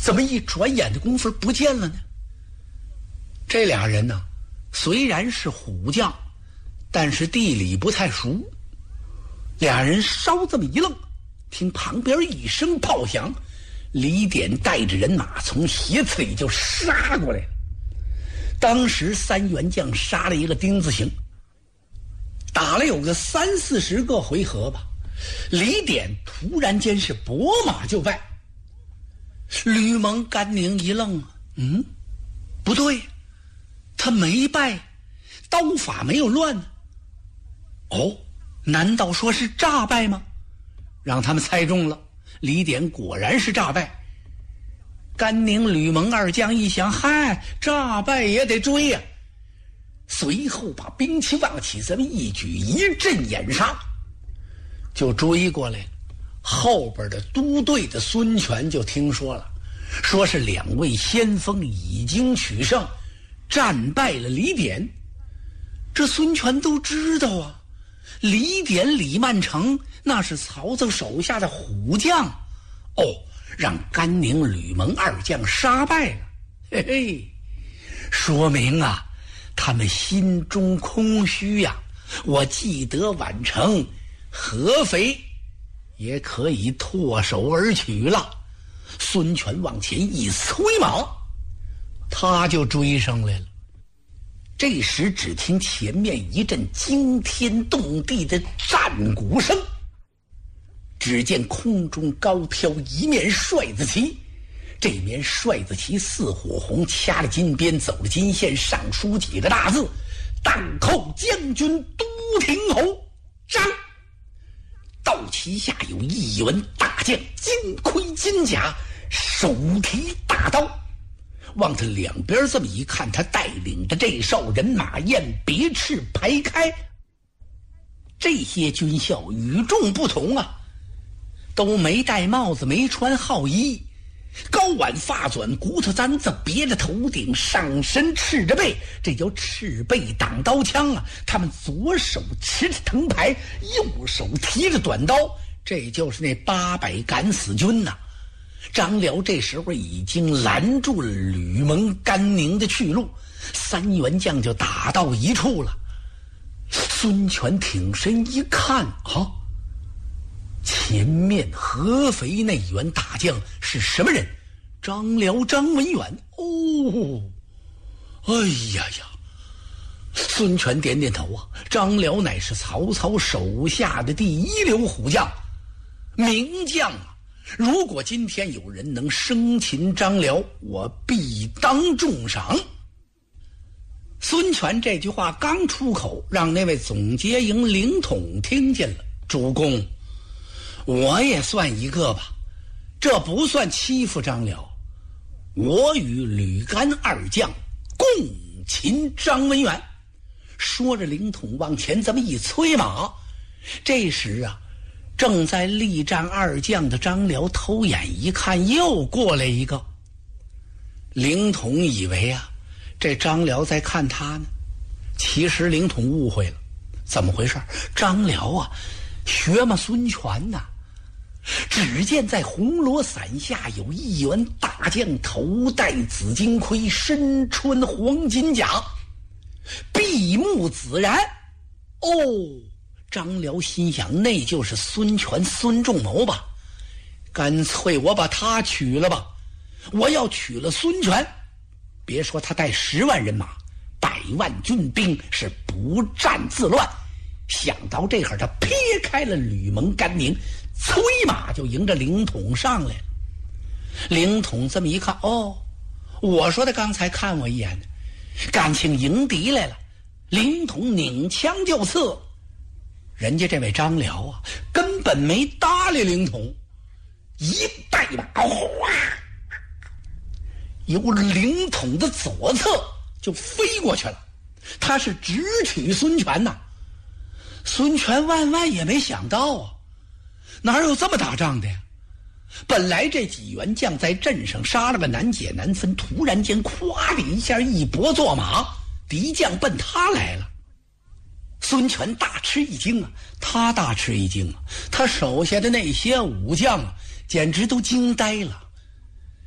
怎么一转眼的功夫不见了呢？这俩人呢，虽然是虎将，但是地理不太熟。俩人稍这么一愣，听旁边一声炮响，李典带着人马从斜刺里就杀过来了。当时三员将杀了一个丁字形，打了有个30-40个回合吧，李典突然间是拨马就败。吕蒙、甘宁一愣，不对，他没败，刀法没有乱呢。哦，难道说是诈败吗？让他们猜中了，李典果然是诈败。甘宁、吕蒙二将一想，嗨，诈败也得追呀，随后把兵器望起，这么一举一阵掩杀，就追过来了。后边的都队的孙权就听说了，说是两位先锋已经取胜，战败了李典。这孙权都知道啊，李典、李曼成那是曹操手下的虎将，让甘宁、吕蒙二将杀败了，嘿嘿，说明啊，他们心中空虚呀。我既得宛城，合肥也可以唾手而取了。孙权往前一催马，他就追上来了。这时只听前面一阵惊天动地的战鼓声，只见空中高飘一面帅子旗，这面帅子旗似火红，掐了金边，走了金线，上书几个大字：荡寇将军都亭侯张。道旗下有一员大将，金盔金甲，手提大刀。往他两边这么一看，他带领的这哨人马雁别翅排开。这些军校与众不同啊，都没戴帽子，没穿号衣，高挽发卷，骨头簪子别着头顶，上身赤着背，这叫赤背挡刀枪啊。他们左手持着藤牌，右手提着短刀，这就是那800敢死军呐。张辽这时候已经拦住了吕蒙、甘宁的去路，三员将就打到一处了。孙权挺身一看啊，前面合肥那员大将是什么人？张辽、张文远。哎呀呀！孙权点点头啊，张辽乃是曹操手下的第一流虎将，名将啊！如果今天有人能生擒张辽，我必当重赏。孙权这句话刚出口，让那位总结营凌统听见了。主公，我也算一个吧，这不算欺负张辽，我与吕甘二将共擒张文远。说着，凌统往前这么一催马。这时啊，正在力战二将的张辽偷眼一看，又过来一个。凌统以为啊，这张辽在看他呢，其实凌统误会了。怎么回事？张辽啊，学嘛孙权呐。只见在红罗伞下有一员大将，头戴紫金盔，身穿黄金甲，闭目自然。张辽心想，那就是孙权孙仲谋吧，干脆我把他取了吧。我要取了孙权，别说他带10万人马，100万军兵是不战自乱。想到这会儿，他撇开了吕蒙、甘宁，催马就迎着凌统上来了。凌统这么一看，我说的刚才看我一眼，感情迎敌来了。凌统拧枪就刺，人家这位张辽啊，根本没搭理凌统，一带马哗，由凌统的左侧就飞过去了。他是直取孙权呐。孙权万万也没想到啊，哪有这么打仗的呀？本来这几员将在阵上杀了个难解难分，突然间咵的一下一拨坐马，敌将奔他来了。孙权大吃一惊啊，他大吃一惊啊，他手下的那些武将啊，简直都惊呆了。